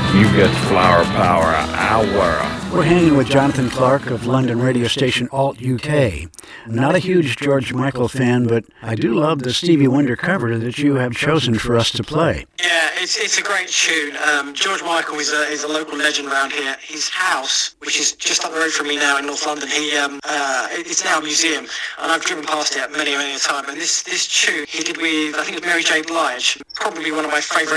You get Flower Power Hour. We're hanging with Jonathan Clark of London radio station Alt UK. Not a huge George Michael fan, but I do love the Stevie Wonder cover that you have chosen for us to play. Yeah, it's a great tune. George Michael is a local legend around here. His house, which is just up the road from me now in North London, it's now a museum, and I've driven past it many a time. And this tune he did with, I think it was Mary J. Blige, probably one of my favourite